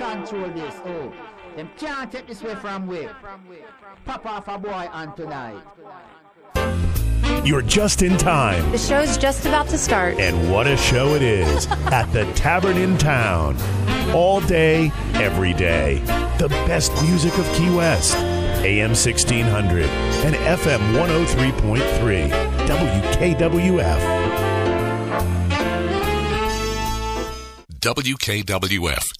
control this. Oh, them can't take this way from we. Pop off a boy on tonight. You're just in time. The show's just about to start. And what a show it is at the Tavern in Town. All day, every day. The best music of Key West. AM 1600 and FM 103.3. WKWF. WKWF